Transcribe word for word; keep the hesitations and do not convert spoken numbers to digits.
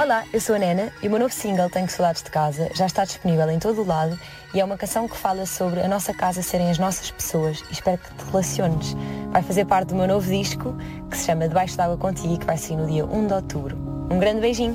Olá, eu sou a Nena e o meu novo single, Tenho Saudades de Casa, já está disponível em todo o lado e é uma canção que fala sobre a nossa casa serem as nossas pessoas e espero que te relaciones. Vai fazer parte do meu novo disco que se chama Debaixo d'Água Contigo e que vai sair no dia um de outubro. Um grande beijinho!